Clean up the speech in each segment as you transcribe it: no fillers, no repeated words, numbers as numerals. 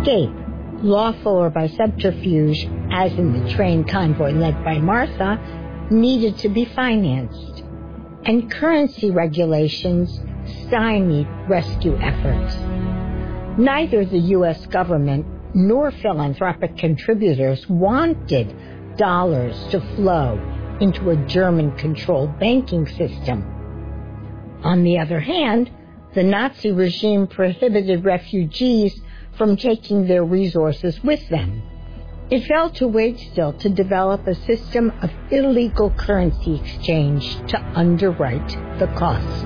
escape, lawful or by subterfuge, as in the train convoy led by Martha, needed to be financed, and currency regulations stymied rescue efforts. Neither the U.S. government nor philanthropic contributors wanted dollars to flow into a German-controlled banking system. On the other hand, the Nazi regime prohibited refugees from taking their resources with them. It fell to Waitstill to develop a system of illegal currency exchange to underwrite the costs.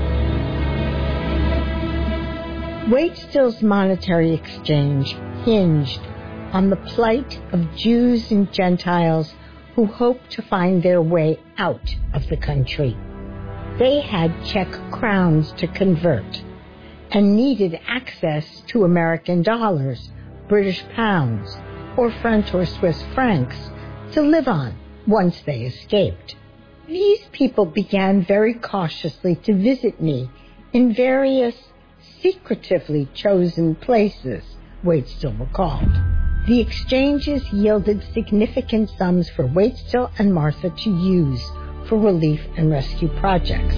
Waitstill's monetary exchange hinged on the plight of Jews and Gentiles who hoped to find their way out of the country. They had Czech crowns to convert and needed access to American dollars, British pounds, or French or Swiss francs to live on once they escaped. These people began very cautiously to visit me in various secretively chosen places, Waitstill recalled. The exchanges yielded significant sums for Waitstill and Martha to use for relief and rescue projects.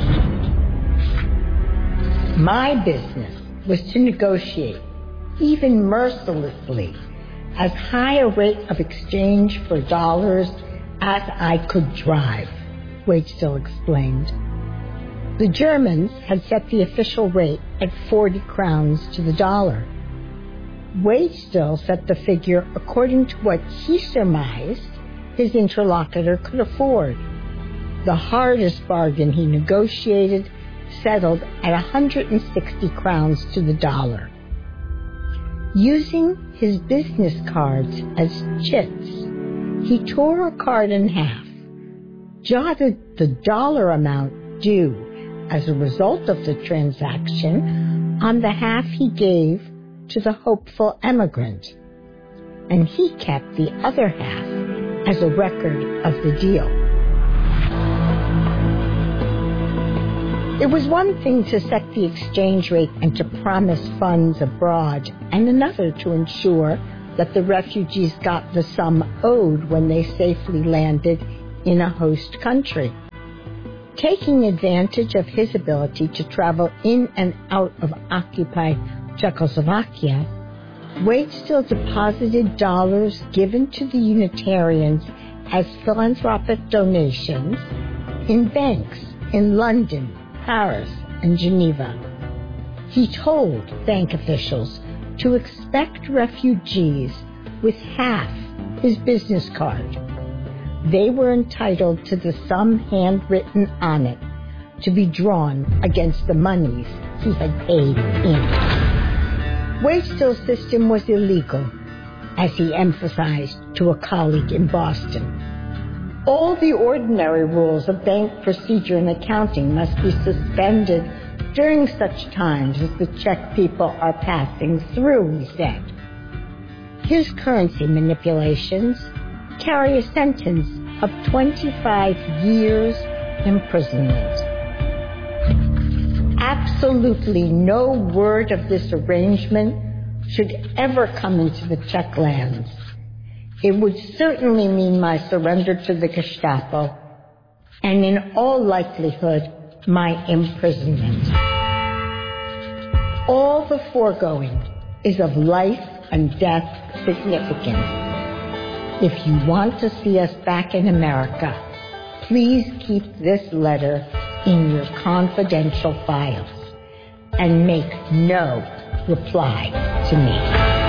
My business was to negotiate, even mercilessly, as high a rate of exchange for dollars as I could drive, Waitstill explained. The Germans had set the official rate at 40 crowns to the dollar. Waitstill set the figure according to what he surmised his interlocutor could afford. The hardest bargain he negotiated settled at 160 crowns to the dollar. Using his business cards as chits, he tore a card in half, jotted the dollar amount due as a result of the transaction on the half he gave to the hopeful emigrant, and he kept the other half as a record of the deal. It was one thing to set the exchange rate and to promise funds abroad, and another to ensure that the refugees got the sum owed when they safely landed in a host country. Taking advantage of his ability to travel in and out of occupied Czechoslovakia, Waitstill deposited dollars given to the Unitarians as philanthropic donations in banks in London, Paris, and Geneva. He told bank officials to expect refugees with half his business card. They were entitled to the sum handwritten on it to be drawn against the monies he had paid in. Waitstill's system was illegal, as he emphasized to a colleague in Boston. All the ordinary rules of bank procedure and accounting must be suspended during such times as the Czech people are passing through, he said. His currency manipulations carry a sentence of 25 years imprisonment. Absolutely no word of this arrangement should ever come into the Czech lands. It would certainly mean my surrender to the Gestapo, and in all likelihood, my imprisonment. All the foregoing is of life and death significance. If you want to see us back in America, please keep this letter in your confidential files and make no reply to me.